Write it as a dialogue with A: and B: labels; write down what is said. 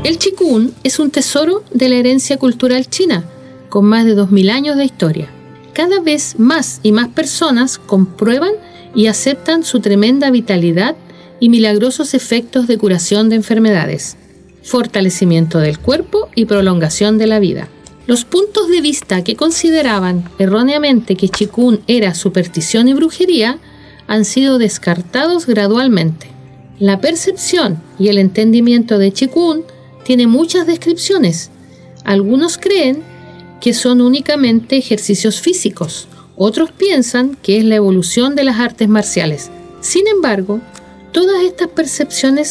A: El Qigong es un tesoro de la herencia cultural china, con más de 2000 años de historia. Cada vez más y más personas comprueban y aceptan su tremenda vitalidad y milagrosos efectos de curación de enfermedades, fortalecimiento del cuerpo y prolongación de la vida. Los puntos de vista que consideraban erróneamente que Qigong era superstición y brujería han sido descartados gradualmente. La percepción y el entendimiento de Qigong tiene muchas descripciones. Algunos creen que son únicamente ejercicios físicos. Otros piensan que es la evolución de las artes marciales. Sin embargo, todas estas percepciones